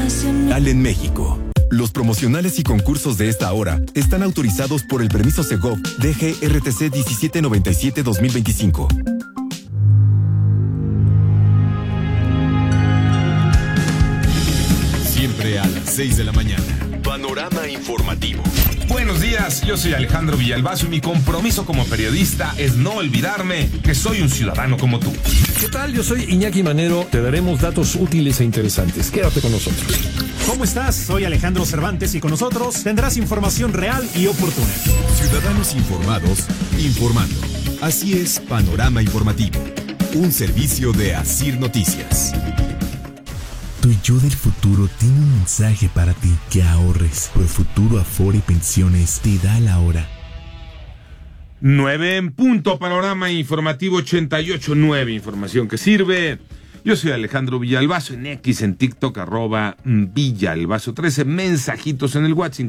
En México. Los promocionales y concursos de esta hora están autorizados por el permiso Segov DGRTC 1797-2025. Siempre a las 6 de la mañana. Panorama informativo. Buenos días, yo soy Alejandro Villalbazo y mi compromiso como periodista es no olvidarme que soy un ciudadano como tú. ¿Qué tal? Yo soy Iñaki Manero. Te daremos datos útiles e interesantes. Quédate con nosotros. ¿Cómo estás? Soy Alejandro Cervantes y con nosotros tendrás información real y oportuna. Ciudadanos informados, informando. Así es Panorama Informativo, un servicio de Asir Noticias. Tu yo del futuro tiene un mensaje para ti: que ahorres. ProFuturo Afore Pensiones te da la hora. 9 en punto, Panorama Informativo 88.9, información que sirve. Yo soy Alejandro Villalbazo, en X, en TikTok, @Villalbazo 13, mensajitos en el WhatsApp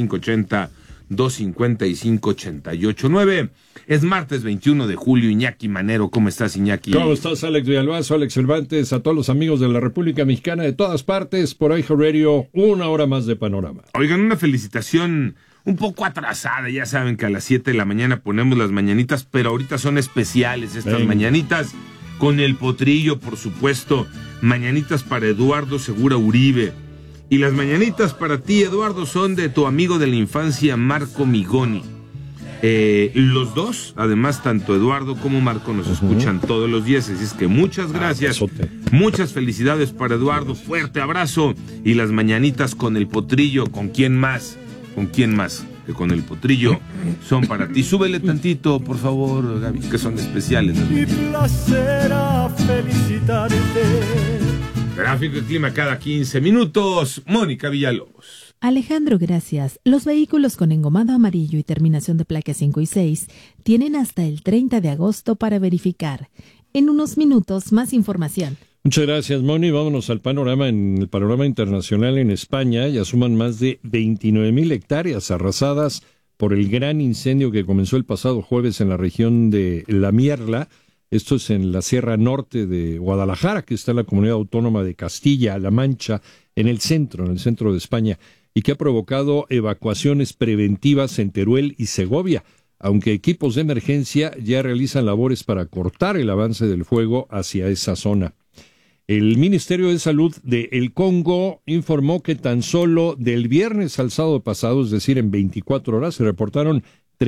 5580-255-889. Es martes 21 de julio, Iñaki Manero. ¿Cómo estás, Iñaki? ¿Cómo estás, Alex Villalbazo, Alex Cervantes? A todos los amigos de la República Mexicana de todas partes, por iHeartRadio, una hora más de Panorama. Oigan, una felicitación un poco atrasada. Ya saben que a las 7 de la mañana ponemos las mañanitas, pero ahorita son especiales estas mañanitas. Con el potrillo, por supuesto. Mañanitas para Eduardo Segura Uribe. Y las mañanitas para ti, Eduardo, son de tu amigo de la infancia, Marco Migoni. Los dos, además, tanto Eduardo como Marco nos escuchan todos los días, así es que muchas gracias. Muchas felicidades para Eduardo, fuerte abrazo. Y las mañanitas con el potrillo, ¿con quién más? ¿Con quién más que con el potrillo? Son para ti. Súbele tantito, por favor, Gaby, que son especiales. Mi placer a felicitarte. Tráfico y clima cada 15 minutos. Mónica Villalobos. Alejandro, gracias. Los vehículos con engomado amarillo y terminación de placas 5 y 6 tienen hasta el 30 de agosto para verificar. En unos minutos, más información. Muchas gracias, Moni. Vámonos al panorama. En el panorama internacional, en España ya suman más de 29,000 hectáreas arrasadas por el gran incendio que comenzó el pasado jueves en la región de La Mierla. Esto es en la Sierra Norte de Guadalajara, que está en la comunidad autónoma de Castilla-La Mancha, en el centro de España, y que ha provocado evacuaciones preventivas en Teruel y Segovia, aunque equipos de emergencia ya realizan labores para cortar el avance del fuego hacia esa zona. El Ministerio de Salud de El Congo informó que tan solo del viernes al sábado pasado, es decir, en 24 horas, se reportaron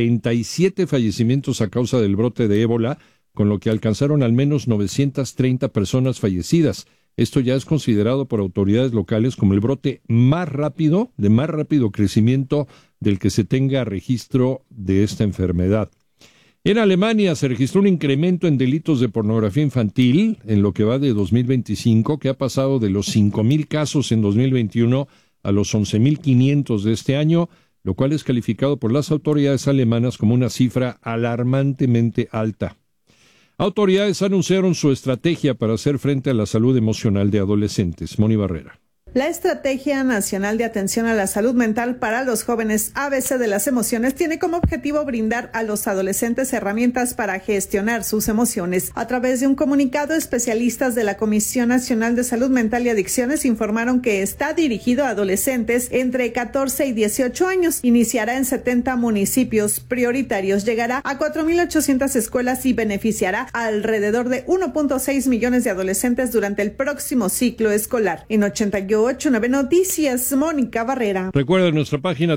37 fallecimientos a causa del brote de ébola, con lo que alcanzaron al menos 930 personas fallecidas. Esto ya es considerado por autoridades locales como el brote de más rápido crecimiento del que se tenga registro de esta enfermedad. En Alemania se registró un incremento en delitos de pornografía infantil en lo que va de 2025, que ha pasado de los 5,000 casos en 2021 a los 11,500 de este año, lo cual es calificado por las autoridades alemanas como una cifra alarmantemente alta. Autoridades anunciaron su estrategia para hacer frente a la salud emocional de adolescentes. Moni Barrera. La Estrategia Nacional de Atención a la Salud Mental para los Jóvenes ABC de las Emociones tiene como objetivo brindar a los adolescentes herramientas para gestionar sus emociones. A través de un comunicado, especialistas de la Comisión Nacional de Salud Mental y Adicciones informaron que está dirigido a adolescentes entre 14 y 18 años. Iniciará en 70 municipios prioritarios, llegará a 4,800 escuelas y beneficiará a alrededor de 1.6 millones de adolescentes durante el próximo ciclo escolar. En 88.9 Noticias, Mónica Barrera. Recuerda nuestra página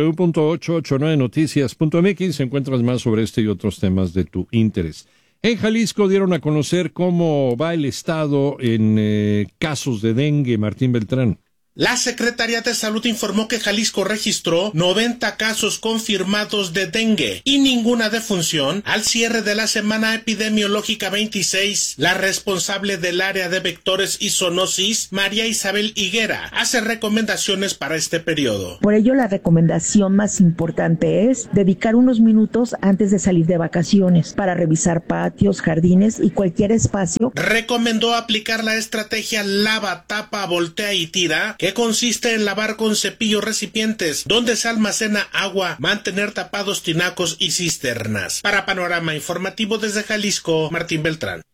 www.889noticias.mx, encuentras más sobre este y otros temas de tu interés. En Jalisco dieron a conocer cómo va el estado en casos de dengue. Martín Beltrán. La Secretaría de Salud informó que Jalisco registró 90 casos confirmados de dengue y ninguna defunción al cierre de la semana epidemiológica 26. La responsable del área de vectores y zoonosis, María Isabel Higuera, hace recomendaciones para este periodo. Por ello, la recomendación más importante es dedicar unos minutos antes de salir de vacaciones para revisar patios, jardines y cualquier espacio. Recomendó aplicar la estrategia lava, tapa, voltea y tira, que consiste en lavar con cepillo recipientes donde se almacena agua, mantener tapados tinacos y cisternas. Para Panorama Informativo desde Jalisco, Martín Beltrán.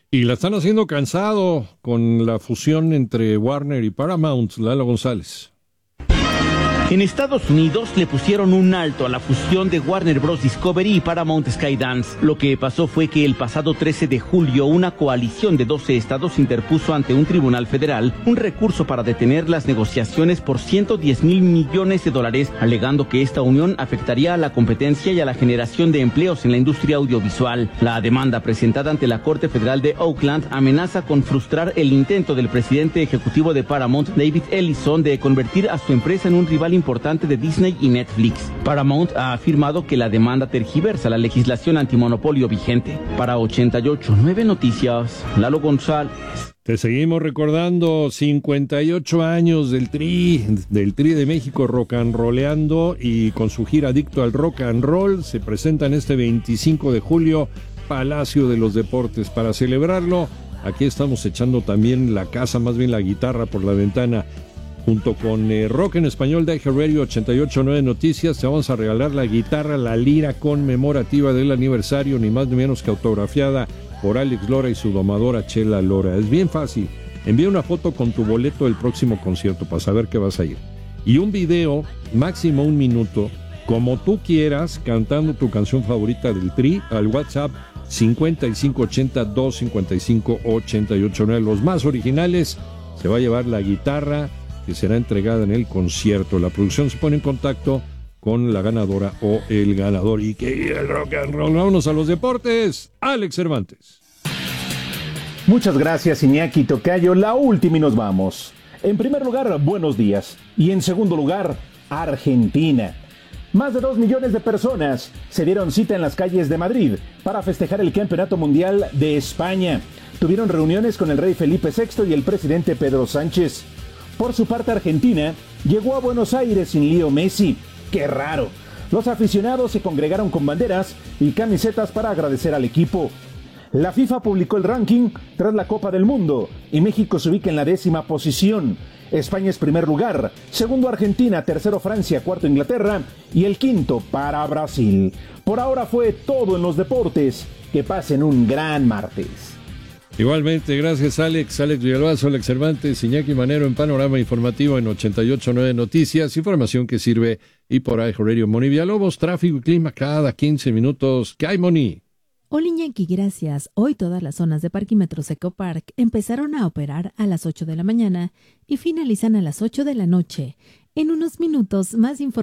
Y la están haciendo cansado con la fusión entre Warner y Paramount. Lalo González. En Estados Unidos le pusieron un alto a la fusión de Warner Bros. Discovery y Paramount Skydance. Lo que pasó fue que el pasado 13 de julio una coalición de 12 estados interpuso ante un tribunal federal un recurso para detener las negociaciones por $110 mil millones, alegando que esta unión afectaría a la competencia y a la generación de empleos en la industria audiovisual. La demanda presentada ante la Corte Federal de Oakland amenaza con frustrar el intento del presidente ejecutivo de Paramount, David Ellison, de convertir a su empresa en un rival importante de Disney y Netflix. Paramount ha afirmado que la demanda tergiversa la legislación antimonopolio vigente. Para 88.9 Noticias, Lalo González. Te seguimos recordando 58 años del Tri de México rock and rolleando, y con su gira Adicto al Rock and Roll se presentan este 25 de julio, Palacio de los Deportes. Para celebrarlo, aquí estamos echando también la casa, más bien la guitarra por la ventana. Junto con Rock en Español de iHeartRadio 88.9 Noticias, te vamos a regalar la guitarra, la lira conmemorativa del aniversario, ni más ni menos que autografiada por Alex Lora y su domadora Chela Lora. Es bien fácil. Envía una foto con tu boleto del próximo concierto para saber que vas a ir. Y un video, máximo 1 minuto, como tú quieras, cantando tu canción favorita del Tri, al WhatsApp 5580-255-889. Los más originales, se va a llevar la guitarra que será entregada en el concierto. La producción se pone en contacto con la ganadora o el ganador. Y que el rock and roll. Vámonos a los deportes. Alex Cervantes. Muchas gracias, Iñaki Tocayo. La última y nos vamos. En primer lugar, buenos días. Y en segundo lugar, Argentina. Más de 2 millones de personas se dieron cita en las calles de Madrid para festejar el Campeonato Mundial de España. Tuvieron reuniones con el rey Felipe VI y el presidente Pedro Sánchez. Por su parte, Argentina llegó a Buenos Aires sin Leo Messi. ¡Qué raro! Los aficionados se congregaron con banderas y camisetas para agradecer al equipo. La FIFA publicó el ranking tras la Copa del Mundo y México se ubica en la 10ª posición. España es primer lugar, segundo Argentina, tercero Francia, cuarto Inglaterra y el quinto para Brasil. Por ahora fue todo en los deportes. Que pasen un gran martes. Igualmente, gracias Alex Villalbazo, Alex Cervantes, Iñaki Manero en Panorama Informativo en 88.9 Noticias, información que sirve y por iHeartRadio. Moni Villalobos, tráfico y clima cada 15 minutos. ¿Qué hay, Moni? Hola Iñaki, gracias. Hoy todas las zonas de Parquímetros Ecopark empezaron a operar a las 8 de la mañana y finalizan a las 8 de la noche. En unos minutos más información.